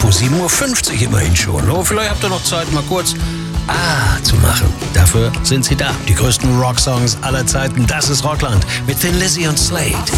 Info 7.50 Uhr immerhin schon. Oh, vielleicht habt ihr noch Zeit, mal kurz zu machen. Dafür sind sie da. Die größten Rocksongs aller Zeiten. Das ist Rockland mit Thin Lizzy und Slade.